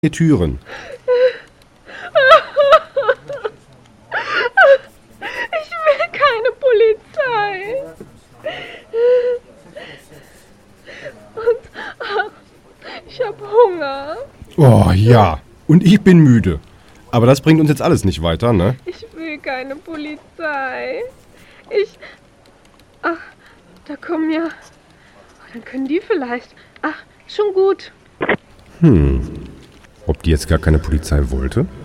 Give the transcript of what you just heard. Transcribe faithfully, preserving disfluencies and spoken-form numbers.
Türen. Ich will keine Polizei. Und ach, ich hab Hunger. Oh ja, und ich bin müde. Aber das bringt uns jetzt alles nicht weiter, ne? Ich will keine Polizei. Ich... Ach, da kommen ja... Dann können die vielleicht... Ach, schon gut. Hm, ob die jetzt gar keine Polizei wollte?